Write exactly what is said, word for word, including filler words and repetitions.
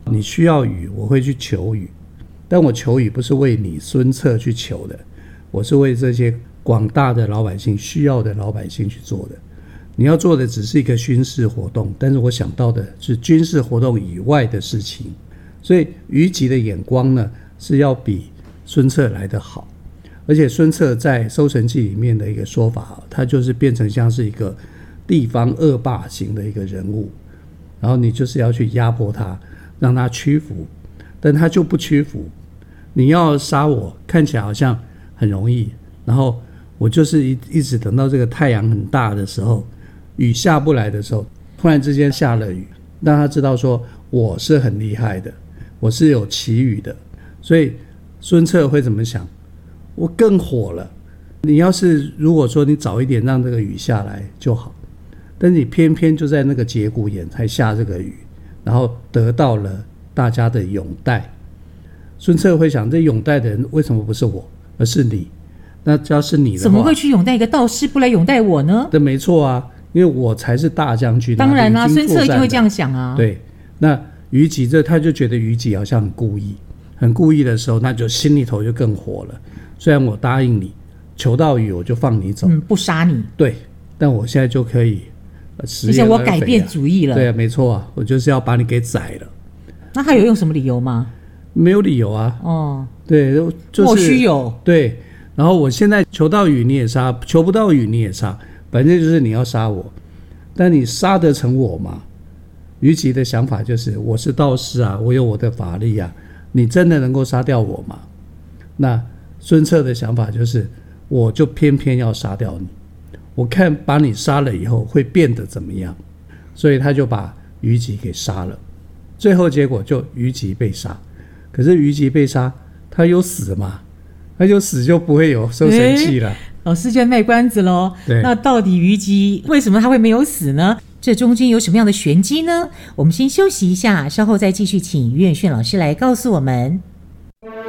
你需要雨，我会去求雨，但我求雨不是为你孙策去求的，我是为这些广大的老百姓需要的老百姓去做的。你要做的只是一个军事活动，但是我想到的是军事活动以外的事情。所以虞姬的眼光呢，是要比孙策来得好。而且孙策在《搜神记》里面的一个说法，他就是变成像是一个地方恶霸型的一个人物，然后你就是要去压迫他，让他屈服，但他就不屈服。你要杀我，看起来好像很容易，然后我就是一一直等到这个太阳很大的时候，雨下不来的时候，突然之间下了雨，让他知道说我是很厉害的，我是有奇雨的。所以孙策会怎么想？我更火了。你要是如果说你早一点让这个雨下来就好，但是你偏偏就在那个节骨眼才下这个雨，然后得到了大家的拥戴。孙策会想，这拥戴的人为什么不是我，而是你？那只要是你的话， 怎么会去拥戴一个道士，不来拥戴我呢？ 对，没错啊，因为我才是大将军。 当然啦、啊，孙策一定会这样想啊。 对，那虞姬这他就觉得虞姬好像很故意，很故意的时候，那就心里头就更火了。虽然我答应你，求到雨我就放你走， 嗯，不杀你。 对，但我现在就可以食而且言而肥、啊、 我改变主意了。 对啊，没错啊，我就是要把你给宰了。 那他有用什么理由吗？ 没有理由啊。 哦， 对，就是莫须有。 对，然后我现在求到雨你也杀，求不到雨你也杀，反正就是你要杀我，但你杀得成我吗？虞姬的想法就是，我是道士啊，我有我的法力啊，你真的能够杀掉我吗？那孙策的想法就是，我就偏偏要杀掉你，我看把你杀了以后会变得怎么样，所以他就把虞姬给杀了。最后结果就虞姬被杀，可是虞姬被杀，他有死吗？他有死就不会有收神记了。 老师就在卖关子咯。那到底虞姬为什么他会没有死呢？这中间有什么样的玄机呢？我们先休息一下，稍后再继续请于远炫老师来告诉我们。